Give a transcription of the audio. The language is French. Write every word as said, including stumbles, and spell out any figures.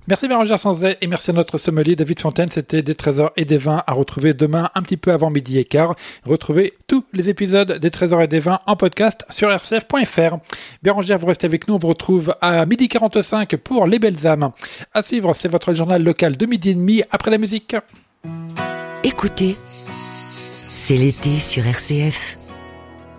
Merci Bérangère Sanzet et merci à notre sommelier David Fontaine. C'était des trésors et des vins à retrouver demain un petit peu avant midi et quart. Retrouvez tous les épisodes des trésors et des vins en podcast sur r c f point f r. Bérangère, vous restez avec nous. On vous retrouve à midi quarante-cinq pour Les Belles âmes. À suivre, c'est votre journal local de midi et demi après la musique. Écoutez, c'est l'été sur R C F.